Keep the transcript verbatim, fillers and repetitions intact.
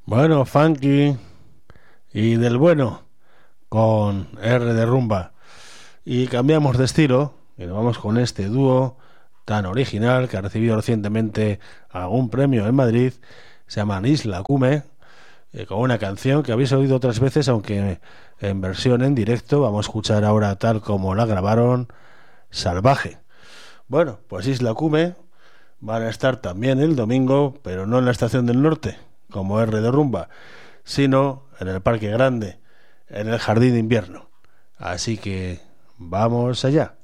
Bueno, funky y del bueno con R de rumba. Y cambiamos de estilo y nos vamos con este dúo tan original que ha recibido recientemente algún premio en Madrid. Se llaman Isla Cume, eh, con una canción que habéis oído otras veces, aunque en versión en directo. Vamos a escuchar ahora tal como la grabaron, Salvaje. Bueno, pues Isla Cume van a estar también el domingo, pero no en la Estación del Norte, como R de rumba, sino en el Parque Grande, en el Jardín de Invierno. Así que vamos allá.